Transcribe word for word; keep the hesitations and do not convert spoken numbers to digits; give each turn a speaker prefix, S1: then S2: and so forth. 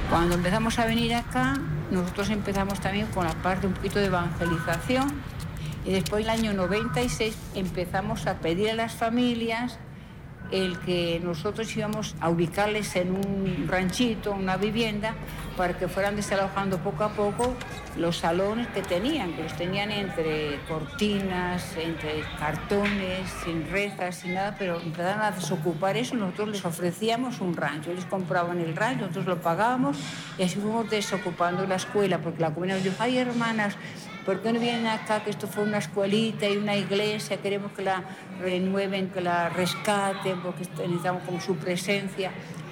S1: Cuando empezamos a venir acá, nosotros empezamos también con la parte un poquito de evangelización y después, el año noventa y seis, empezamos a pedir a las familias el que nosotros íbamos a ubicarles en un ranchito, una vivienda, para que fueran desalojando poco a poco los salones que tenían, que los tenían entre cortinas, entre cartones, sin rejas, sin nada, pero empezaron a desocupar eso. Nosotros les ofrecíamos un rancho, ellos compraban el rancho, nosotros lo pagábamos y así fuimos desocupando la escuela, porque la comunidad nos dijo: ay, hermanas, ¿por qué no vienen acá, que esto fue una escuelita y una iglesia? Queremos que la renueven, que la rescaten, porque necesitamos como su presencia.